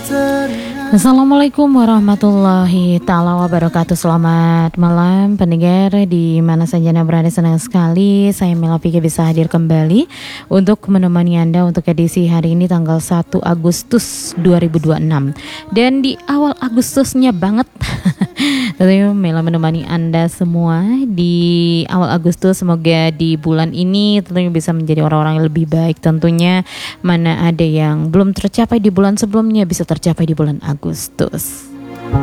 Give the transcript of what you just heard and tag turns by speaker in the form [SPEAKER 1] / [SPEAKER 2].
[SPEAKER 1] Assalamualaikum warahmatullahi ta'ala wabarakatuh. Selamat malam pendengar di mana saja Anda berada. Senang sekali saya Mela Fikri bisa hadir kembali untuk menemani Anda untuk edisi hari ini tanggal 1 Agustus 2026. Dan di awal Agustusnya banget tentunya Mela menemani Anda semua di awal Agustus. Semoga di bulan ini tentunya bisa menjadi orang-orang yang lebih baik. Tentunya mana ada yang belum tercapai di bulan sebelumnya bisa tercapai di bulan Agustus.